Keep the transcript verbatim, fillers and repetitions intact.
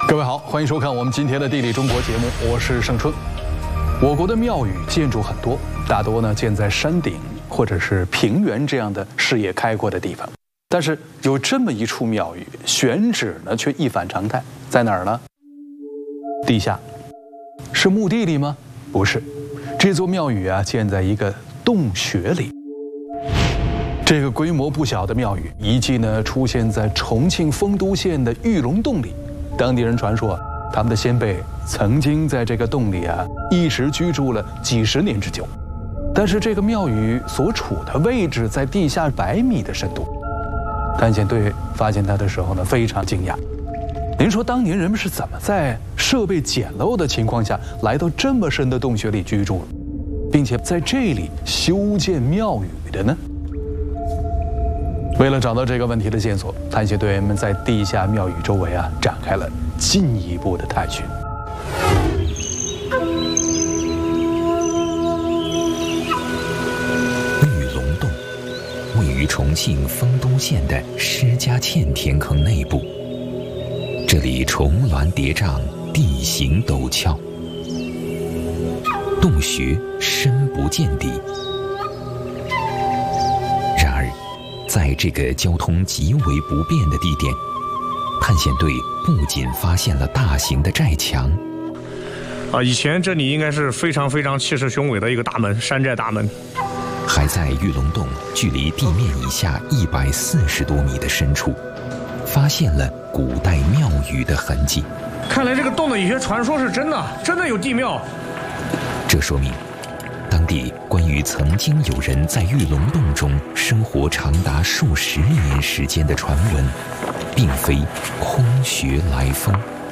各位好，欢迎收看我们今天的《地理中国》节目，我是盛春。我国的庙宇建筑很多，大多呢建在山顶或者是平原这样的视野开阔的地方。但是有这么一处庙宇，选址呢却一反常态，在哪儿呢？地下。是墓地里吗？不是，这座庙宇啊建在一个洞穴里。这个规模不小的庙宇，遗迹呢出现在重庆丰都县的玉龙洞里。当地人传说，他们的先辈曾经在这个洞里啊一直居住了几十年之久。但是这个庙宇所处的位置在地下百米的深度，探险队发现它的时候呢非常惊讶。您说当年人们是怎么在设备简陋的情况下来到这么深的洞穴里居住，并且在这里修建庙宇的呢？为了找到这个问题的线索，探险队员们在地下庙宇周围啊展开了进一步的探寻。 玉龙洞位于重庆丰都县的施家堑天坑内部，这里重峦叠嶂，地形陡峭，洞穴深不见底。然而在这个交通极为不便的地点，探险队不仅发现了大型的寨墙， 啊，以前这里应该是非常非常气势雄伟的一个大门，山寨大门， 还在玉龙洞距离地面以下一百四十多米的深处，发现了古代庙宇的痕迹。 看来这个洞的有些传说是真的，真的有地庙。 这说明当地关于曾经有人在玉龙洞中生活长达数十年时间的传闻，并非空穴来风。